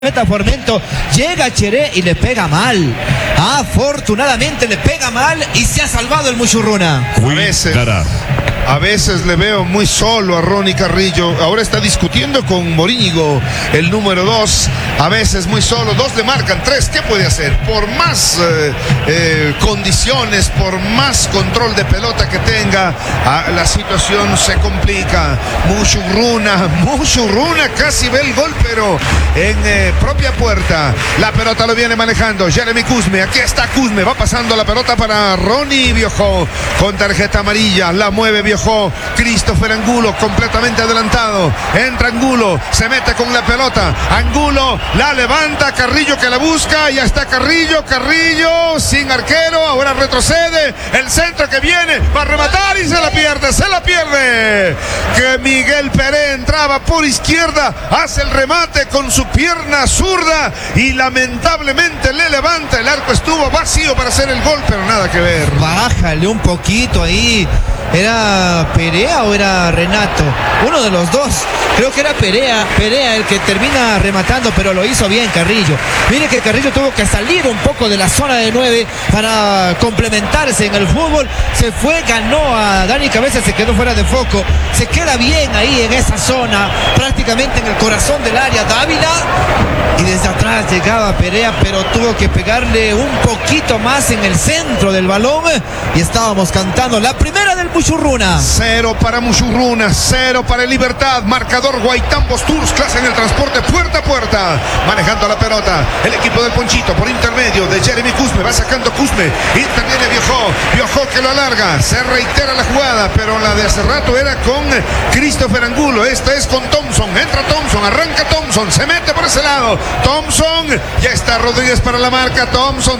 Formento, llega Cheré y le pega mal. Afortunadamente le pega mal y se ha salvado el Muchurruna. A veces le veo muy solo a Ronnie Carrillo. Ahora está discutiendo con Morínigo, el número 2. A veces muy solo. 2 le marcan, 3. ¿Qué puede hacer? Por más condiciones, por más control de pelota que tenga, la situación se complica. Muchurruna casi ve el gol, pero en propia puerta. La pelota lo viene manejando Jeremy Cusme. Aquí está Cusme. Va pasando la pelota para Ronnie Biojó con tarjeta amarilla. La mueve Biojó. Christopher Angulo completamente adelantado. Entra Angulo. Se mete con la pelota. Angulo la levanta. Carrillo que la busca. Ya está Carrillo. Carrillo sin arquero. Ahora retrocede. El centro que viene. Va a rematar y se la pierde. Se la pierde. Que Miguel Peré entraba por izquierda. Hace el remate con su pierna zurda y lamentablemente le levanta. El arco estuvo vacío para hacer el gol, pero nada que ver. Bájale un poquito ahí. ¿Era Perea o era Renato? Uno de los dos. Creo que era Perea el que termina rematando, pero lo hizo bien Carrillo. Mire que Carrillo tuvo que salir un poco de la zona de 9 para complementarse en el fútbol. Se fue, ganó a Dani Cabeza, se quedó fuera de foco. Se queda bien ahí en esa zona, prácticamente en el corazón del área Dávila. Y desde atrás llegaba Perea, pero tuvo que pegarle un poquito más en el centro del balón. Y estábamos cantando la primera del Muchurruna. 0 para Muchurruna, 0 para el Libertad. Marcador Guaitambos Tours, clase en el transporte puerta a puerta. Manejando la pelota el equipo del Ponchito por intermedio de Jeremy Cusme. Va sacando Cusme. Interviene Biojó que lo alarga. Se reitera la jugada, pero la de hace rato era con Christopher Angulo. Esta es con Thompson. Entra Thompson, arranca Thompson. Se mete por ese lado. Thompson. Ya está Rodríguez para la marca. Thompson.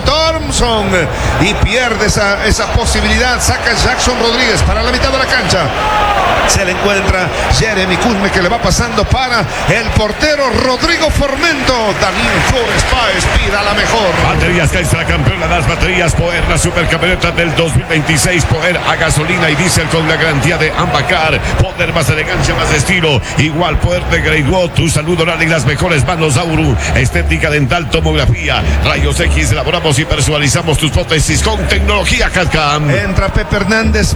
Y pierde esa posibilidad. Saca Jackson Rodríguez para la mitad de la cancha. Se le encuentra Jeremy Cusme que le va pasando para el portero Rodrigo Formento. Daniel Flores Páez pida la mejor. Baterías Caixa, campeona de las baterías Poer, la supercampeoneta del 2026. Poer a gasolina y diésel con la garantía de Ambacar. Poder más elegancia, más estilo. Igual Poder de Great Wall. Tu salud oral y las mejores manos Auru. Estética dental, tomografía, rayos X. Elaboramos y personalizamos tus prótesis con tecnología CAD/CAM. Entra Pepe Hernández.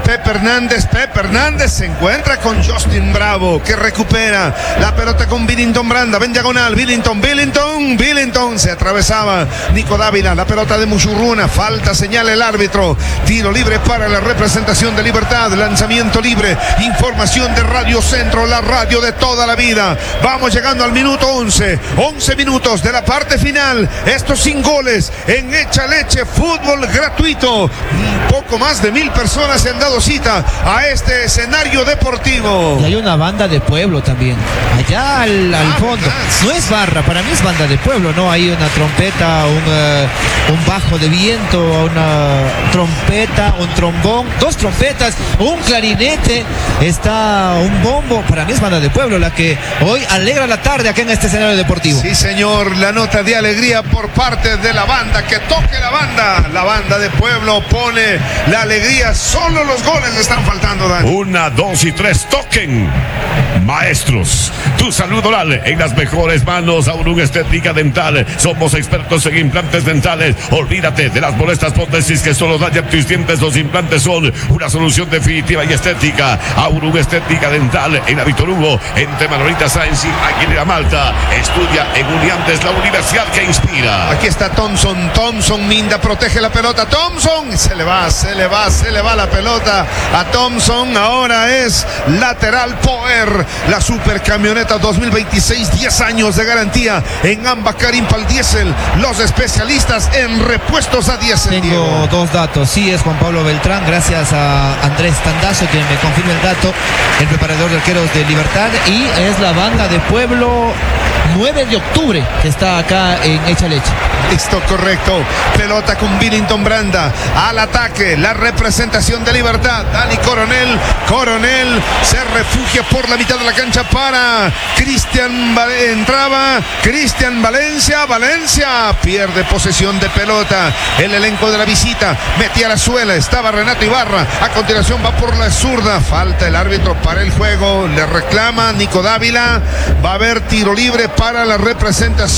Se encuentra con Justin Bravo que recupera la pelota con Billington Branda. Ven diagonal. Billington. Se atravesaba Nico Dávila. La pelota de Muchurruna. Falta, señala el árbitro. Tiro libre para la representación de Libertad. Lanzamiento libre. Información de Radio Centro, la radio de toda la vida. Vamos llegando al minuto 11. 11 minutos de la parte final. Esto sin goles en Hecha Leche. Fútbol gratuito. Un poco más de 1000 personas se han dado cita a este escenario deportivo. Y hay una banda de pueblo también. Allá al fondo. No es barra, para mí es banda de pueblo, ¿no? Hay una trompeta, un bajo de viento, una trompeta, un trombón, 2 trompetas, un clarinete, está un bombo. Para mí es banda de pueblo la que hoy alegra la tarde acá en este escenario deportivo. Sí, señor, la nota de alegría por parte de la banda. Que toque la banda. La banda de pueblo pone la alegría. Solo los goles le están faltando, Dani. 1, 2 y 3, toquen. Maestros, tu salud oral en las mejores manos. Aurum Estética Dental. Somos expertos en implantes dentales. Olvídate de las molestas prótesis que solo dañan tus dientes. Los implantes son una solución definitiva y estética. Aurum Estética Dental en la Víctor Hugo, entre Manolita Sáenz y Aguilera Malta. Estudia en Uniantes, la universidad que inspira. Aquí está Thompson, Minda protege la pelota. Thompson, se le va la pelota a Thompson. Ahora es lateral Poer, la supercamioneta 2026, 10 años de garantía en Ambacar Impal Diesel, los especialistas en repuestos a diésel. Tengo 2 datos. Sí, es Juan Pablo Beltrán, gracias a Andrés Tandazo quien me confirma el dato, el preparador de arqueros de Libertad, y es la banda de pueblo 9 de octubre que está acá en Hecha Leche. Listo, correcto. Pelota con Billington Branda al ataque, la representación del Libertad. Dani Coronel. Coronel se refugia por la mitad de la cancha para Cristian. Entraba Cristian Valencia. Valencia pierde posesión de pelota. El elenco de la visita metía la suela. Estaba Renato Ibarra. A continuación va por la zurda. Falta el árbitro para el juego. Le reclama Nico Dávila. Va a haber tiro libre para la representación